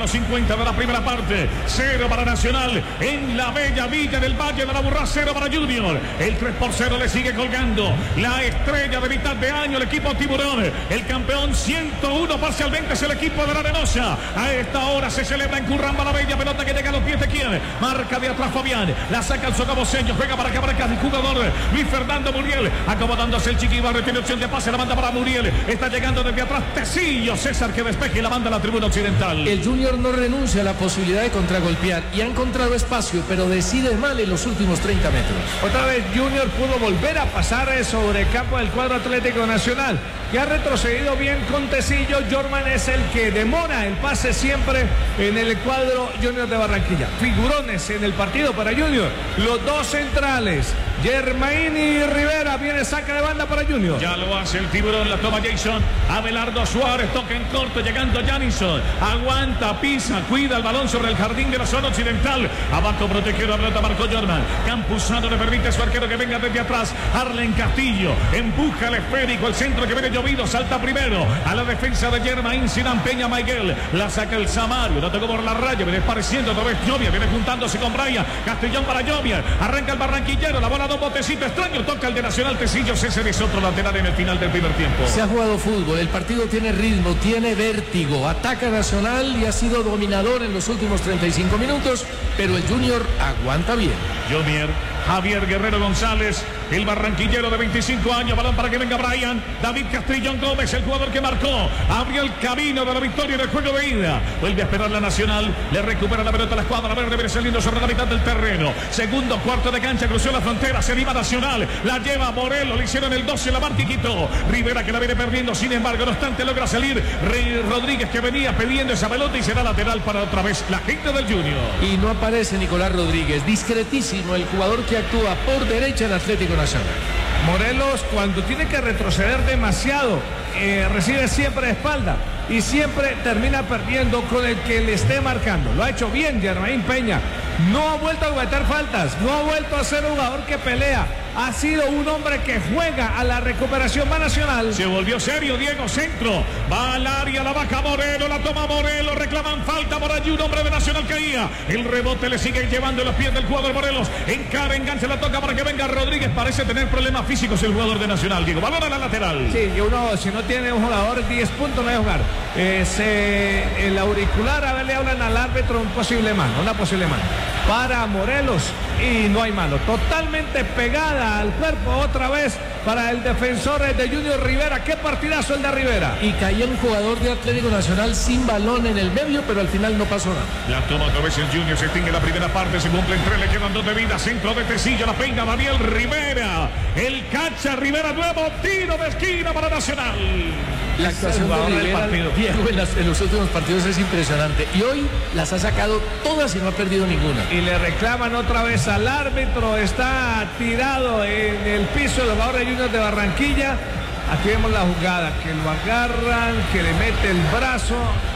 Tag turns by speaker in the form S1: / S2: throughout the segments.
S1: los 50 de la primera parte. 0 para Nacional en la bella villa del Valle de la Burrá, 0 para Junior. El 3-0 le sigue colgando la estrella de mitad de año, el equipo Tiburón. El campeón 101 parcialmente es el equipo de la Arenosa. A esta hora se celebra en Curramba la bella pelota que llega a los pies de quién. Marca de atrás Fabián, la saca el socaboseño, juega para acá, el jugador Luis Fernando Muriel, acomodándose el Chiquibarrio, tiene opción de pase, la manda para Muriel, está llegando desde atrás Tecillo, César que despeje y la manda a la tribuna occidental.
S2: El Junior no renuncia a la posibilidad de contragolpear y ha encontrado espacio, pero decide mal en los últimos 30 metros.
S3: Otra vez Junior pudo volver a pasar sobre el campo del cuadro Atlético Nacional, que ha retrocedido bien con Tecillo. Jorman es el que demora el pase siempre en el cuadro Junior de Barranquilla. Figurones en el partido para Junior, los dos centrales, Germain y Rivera. Viene saca de banda para Junior.
S1: Ya lo hace el Tiburón, la toma Jason. Abelardo Suárez, toca en corto, llegando Janison. Aguanta, pisa, cuida el balón sobre el jardín de la zona occidental. Abajo protegido, la pelota marcó Jorman. Campuzano le permite a su arquero que venga desde atrás. Arlen Castillo empuja el esférico, el centro que viene llovido, salta primero a la defensa de Germain. Sinan Peña Miguel, la saca el Samario, la tocó por la raya, viene pareciendo otra vez Llovia, viene juntándose con Brian. Castellón para Llovia, arranca el barranquillero, la bola dos botecitos extraño, toca el de Nacional Tecillo. César es otro lateral en el final del primer tiempo.
S2: Se ha jugado fútbol, el partido tiene ritmo, tiene vértigo, ataca Nacional y ha sido dominador en los últimos 35 minutos, pero el Junior aguanta bien.
S1: Jomier, Javier Guerrero González, el barranquillero de 25 años, balón para que venga Brian. David Castrillón Gómez, el jugador que marcó, abrió el camino de la victoria en el juego de ida. Vuelve a esperar la Nacional, le recupera la pelota a la escuadra verde, viene saliendo sobre la mitad del terreno. Segundo cuarto de cancha, cruzó la frontera, se anima Nacional, la lleva Morelos, le hicieron el 12, la marca y quitó. Rivera que la viene perdiendo, sin embargo, no obstante logra salir Rodríguez, que venía pidiendo esa pelota y será lateral para otra vez la gente del Junior.
S2: Y no aparece Nicolás Rodríguez, discretísimo el jugador que actúa por derecha en Atlético Nacional.
S3: Morelos, cuando tiene que retroceder demasiado, recibe siempre de espalda y siempre termina perdiendo con el que le esté marcando. Lo ha hecho bien Germain Peña, no ha vuelto a cometer faltas, no ha vuelto a ser un jugador que pelea, ha sido un hombre que juega a la recuperación. Va Nacional.
S1: Se volvió serio Diego, centro, va al área, la baja Morelos, la toma Morelos, reclaman falta por allí, un hombre de Nacional caía, el rebote le siguen llevando en los pies del jugador Morelos, encara, engancha, la toca para que venga Rodríguez, parece tener problemas físicos el jugador de Nacional, Diego, balón a la lateral.
S3: Sí, y uno, si no tiene un jugador 10 puntos no debe jugar. El auricular, a ver, le hablan al árbitro una posible mano para Morelos y no hay mano, totalmente pegada al cuerpo otra vez para el defensor de Junior Rivera. Qué partidazo el de Rivera.
S2: Y caía un jugador de Atlético Nacional sin balón en el medio, pero al final no pasó nada.
S1: La toma otra vez el Junior, se extingue la primera parte, se cumplen 3, le quedan 2 de vida, centro de Tecillo, la peina Daniel Rivera, el cacha Rivera, nuevo tiro de esquina para Nacional.
S2: La actuación de Rivera, Diego, en los últimos partidos es impresionante y hoy las ha sacado todas y no ha perdido ninguna.
S3: Y le reclaman otra vez al árbitro, está tirado en el piso el jugador de Junior de Barranquilla. Aquí vemos la jugada, que lo agarran, que le mete el brazo.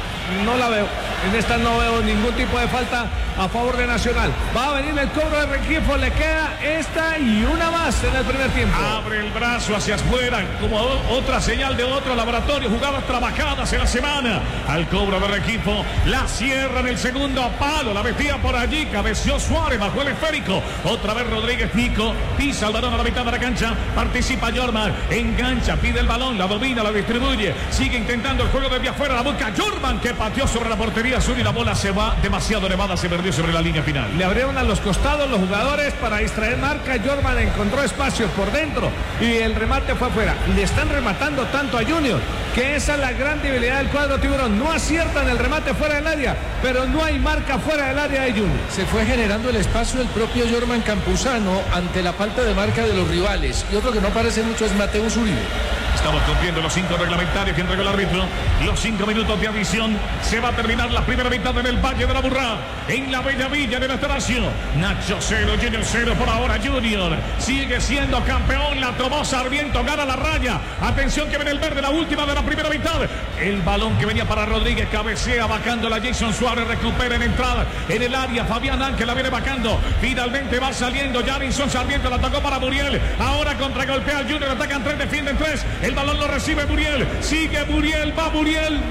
S3: No la veo, en esta no veo ningún tipo de falta a favor de Nacional. Va a venir el cobro de Rengifo, le queda esta y una más en el primer tiempo.
S1: Abre el brazo hacia afuera, como otra señal de otro laboratorio, jugadas trabajadas en la semana. Al cobro de Rengifo, la cierra en el segundo palo, la metía por allí, cabeció Suárez, bajó el esférico. Otra vez Rodríguez Nico, pisa el balón a la mitad de la cancha, participa Jorman, engancha, pide el balón, la domina, la distribuye, sigue intentando el juego desde afuera, la busca Jorman, que pateó sobre la portería azul y la bola se va demasiado elevada, se perdió sobre la línea final.
S3: Le abrieron a los costados los jugadores para distraer marca. Jorman encontró espacio por dentro y el remate fue afuera. Le están rematando tanto a Junior que esa es la gran debilidad del cuadro Tiburón. No aciertan el remate fuera del área, pero no hay marca fuera del área de Junior.
S2: Se fue generando el espacio el propio Jorman Campuzano ante la falta de marca de los rivales. Y otro que no parece mucho es Mateus Uribe.
S1: Estamos cumpliendo los 5 reglamentarios que entregó el árbitro. Los 5 minutos de adición. Se va a terminar la primera mitad en el Valle de la Burrá, en la bella villa de la Estación. Nacho 0, Junior 0 por ahora. Junior sigue siendo campeón. La tomó Sarmiento, gana la raya. Atención que viene el verde, la última de la primera mitad. El balón que venía para Rodríguez, cabecea, bajando la Jason Suárez, recupera en entrada en el área. Fabián Ángel la viene bajando. Finalmente va saliendo Jarinson Sarmiento, la atacó para Muriel. Ahora contragolpea al Junior, atacan 3, defienden 3. El balón lo recibe Muriel. Sigue Muriel, va Muriel,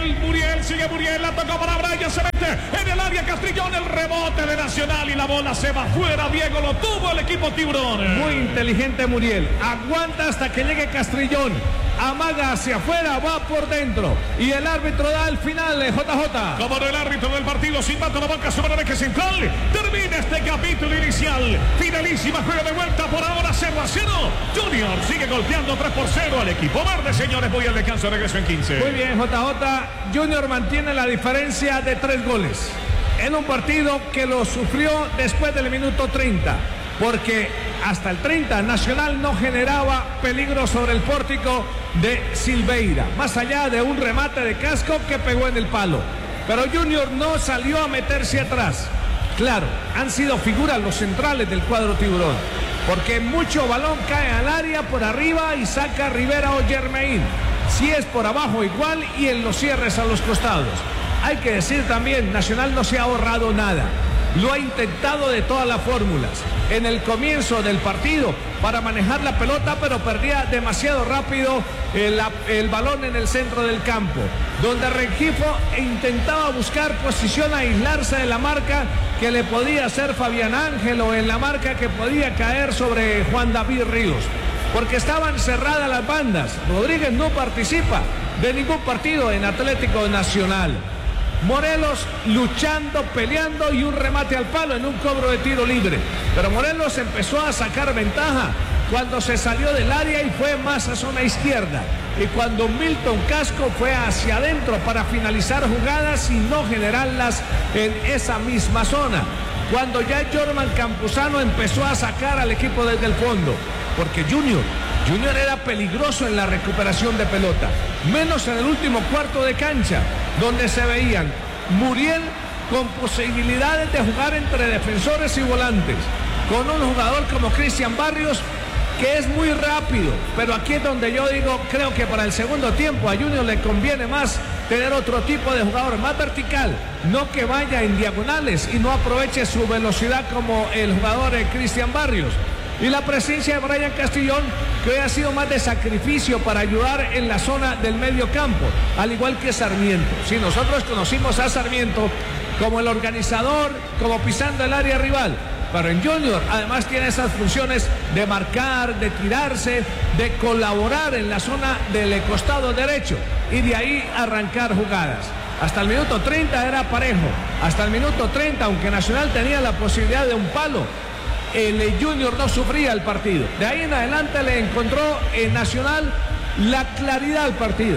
S1: sigue Muriel, la tocó para Brian, se mete en el área Castrillón, el rebote de Nacional y la bola se va fuera. Diego, lo tuvo el equipo Tiburón.
S3: Muy inteligente Muriel, aguanta hasta que llegue Castrillón, amaga hacia afuera, va por dentro y el árbitro da el final de JJ.
S1: Como no, el árbitro del partido silbando la banca sobre el eje central. Termina este capítulo inicial. Finalísima, juego de vuelta por ahora 0-0. Junior sigue golpeando 3-0 al equipo verde, señores. Voy al descanso, regreso en 15.
S3: Muy bien, JJ. Junior mantiene la diferencia de 3 goles en un partido que lo sufrió después del minuto 30. Porque hasta el 30 Nacional no generaba peligro sobre el pórtico de Silveira, más allá de un remate de Casco que pegó en el palo. Pero Junior no salió a meterse atrás. Claro, han sido figuras los centrales del cuadro Tiburón, porque mucho balón cae al área por arriba y saca Rivera o Germain. Si es por abajo igual y en los cierres a los costados. Hay que decir también, Nacional no se ha ahorrado nada. Lo ha intentado de todas las fórmulas en el comienzo del partido para manejar la pelota, pero perdía demasiado rápido el balón en el centro del campo, donde Rengifo intentaba buscar posición, aislarse de la marca que le podía hacer Fabián Ángel o en la marca que podía caer sobre Juan David Ríos, porque estaban cerradas las bandas. Rodríguez no participa de ningún partido en Atlético Nacional. Morelos luchando, peleando y un remate al palo en un cobro de tiro libre. Pero Morelos empezó a sacar ventaja cuando se salió del área y fue más a zona izquierda. Y cuando Milton Casco fue hacia adentro para finalizar jugadas y no generarlas en esa misma zona. Cuando ya Jorman Campuzano empezó a sacar al equipo desde el fondo. Porque Junior era peligroso en la recuperación de pelota, menos en el último cuarto de cancha, donde se veían Muriel con posibilidades de jugar entre defensores y volantes, con un jugador como Cristian Barrios, que es muy rápido, pero aquí es donde yo digo, creo que para el segundo tiempo a Junior le conviene más tener otro tipo de jugador, más vertical, no que vaya en diagonales y no aproveche su velocidad como el jugador Cristian Barrios. Y la presencia de Brian Castrillón, que hoy ha sido más de sacrificio para ayudar en la zona del medio campo, al igual que Sarmiento. Sí, nosotros conocimos a Sarmiento como el organizador, como pisando el área rival. Pero en Junior además tiene esas funciones de marcar, de tirarse, de colaborar en la zona del costado derecho y de ahí arrancar jugadas. Hasta el minuto 30 era parejo. Hasta el minuto 30, aunque Nacional tenía la posibilidad de un palo, el Junior no sufría el partido. De ahí en adelante le encontró en Nacional la claridad al partido.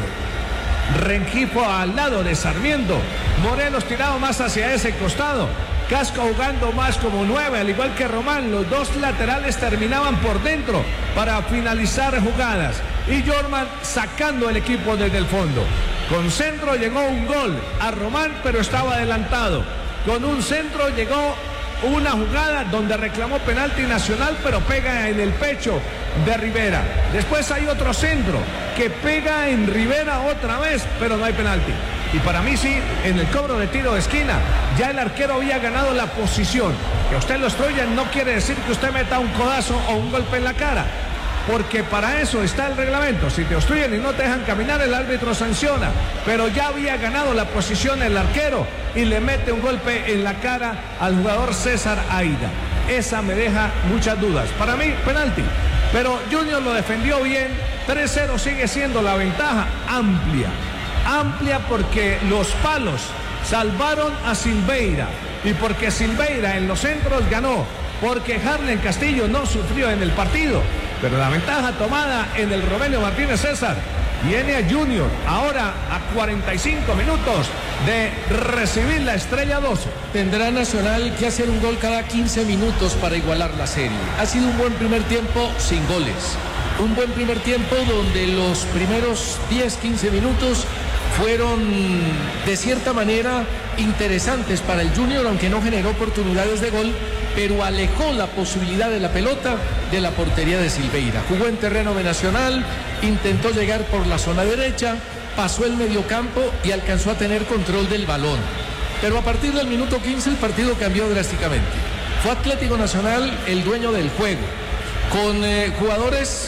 S3: Rengifo al lado de Sarmiento, Morelos tirado más hacia ese costado, Casco jugando más como 9, al igual que Román. Los dos laterales terminaban por dentro para finalizar jugadas y Jorman sacando el equipo desde el fondo. Con centro llegó un gol a Román, pero estaba adelantado. Con un centro llegó una jugada donde reclamó penalti Nacional, pero pega en el pecho de Rivera. Después hay otro centro que pega en Rivera otra vez, pero no hay penalti. Y para mí sí, en el cobro de tiro de esquina, ya el arquero había ganado la posición. Que usted lo obstruya no quiere decir que usted meta un codazo o un golpe en la cara, porque para eso está el reglamento. Si te obstruyen y no te dejan caminar, el árbitro sanciona. Pero ya había ganado la posición el arquero y le mete un golpe en la cara al jugador César Aida. Esa me deja muchas dudas. Para mí, penalti. Pero Junior lo defendió bien. 3-0 sigue siendo la ventaja amplia. Amplia porque los palos salvaron a Silveira y porque Silveira en los centros ganó, porque Harlen Castillo no sufrió en el partido. Pero la ventaja tomada en el Romelio Martínez César viene a Junior ahora a 45 minutos de recibir la estrella 12.
S2: Tendrá Nacional que hacer un gol cada 15 minutos para igualar la serie. Ha sido un buen primer tiempo sin goles. Un buen primer tiempo donde los primeros 10-15 minutos fueron de cierta manera interesantes para el Junior, aunque no generó oportunidades de gol, pero alejó la posibilidad de la pelota de la portería de Silveira. Jugó en terreno de Nacional, intentó llegar por la zona derecha, pasó el mediocampo y alcanzó a tener control del balón. Pero a partir del minuto 15 el partido cambió drásticamente. Fue Atlético Nacional el dueño del juego, con jugadores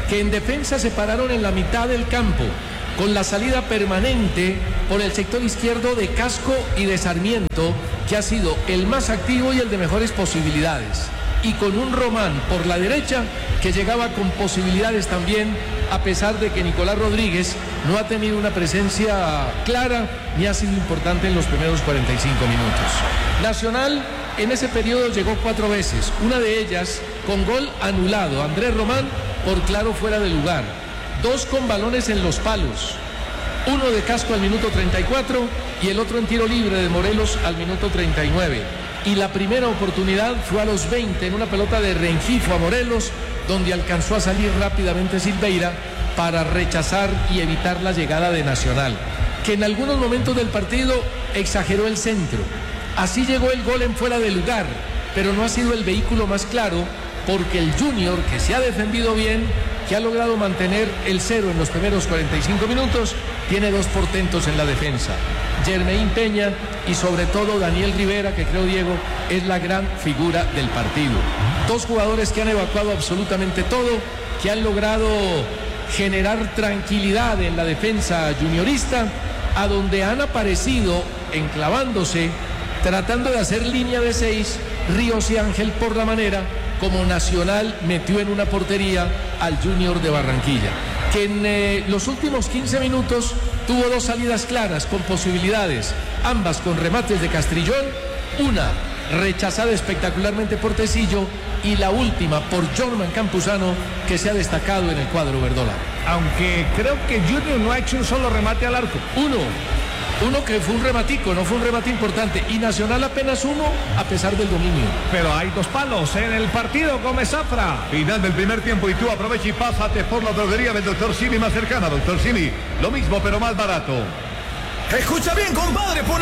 S2: que en defensa se pararon en la mitad del campo, con la salida permanente por el sector izquierdo de Casco y de Sarmiento, que ha sido el más activo y el de mejores posibilidades. Y con un Román por la derecha que llegaba con posibilidades también, a pesar de que Nicolás Rodríguez no ha tenido una presencia clara ni ha sido importante en los primeros 45 minutos. Nacional en ese periodo llegó 4 veces, una de ellas con gol anulado, Andrés Román por claro fuera de lugar, 2 con balones en los palos, uno de Casco al minuto 34 y el otro en tiro libre de Morelos al minuto 39. Y la primera oportunidad fue a los 20 en una pelota de Rengifo a Morelos, donde alcanzó a salir rápidamente Silveira para rechazar y evitar la llegada de Nacional, que en algunos momentos del partido exageró el centro. Así llegó el gol en fuera de lugar, pero no ha sido el vehículo más claro, porque el Junior, que se ha defendido bien, que ha logrado mantener el 0 en los primeros 45 minutos, tiene 2 portentos en la defensa. Jermaine Peña y sobre todo Daniel Rivera, que creo, Diego, es la gran figura del partido. 2 jugadores que han evacuado absolutamente todo, que han logrado generar tranquilidad en la defensa juniorista, a donde han aparecido enclavándose, tratando de hacer línea de 6, Ríos y Ángel, por la manera como Nacional metió en una portería al Junior de Barranquilla, que en los últimos 15 minutos tuvo 2 salidas claras con posibilidades, ambas con remates de Castrillón, una rechazada espectacularmente por Tecillo y la última por Jorman Campuzano, que se ha destacado en el cuadro verdolaga.
S3: Aunque creo que Junior no ha hecho un solo remate al arco.
S2: Uno que fue un rematico, no fue un remate importante, y Nacional apenas uno a pesar del dominio.
S3: Pero hay 2 palos en el partido, Gómez Zafra.
S4: Final del primer tiempo y tú aprovecha y pásate por la droguería del Dr. Simi más cercana. Dr. Simi, lo mismo pero más barato.
S5: Escucha bien, compadre.